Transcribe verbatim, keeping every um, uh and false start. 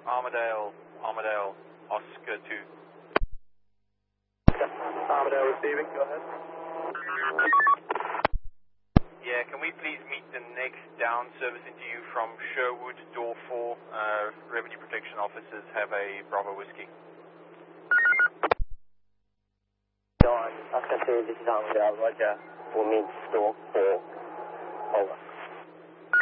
Armadale, Armadale, Oscar two. Armadale receiving, go ahead. Yeah, can we please meet the next down service into you from Sherwood, door four? Uh, revenue protection officers have a Bravo Whiskey. Go on, Oscar two, this is Armadale, Roger. We'll meet door four. Over.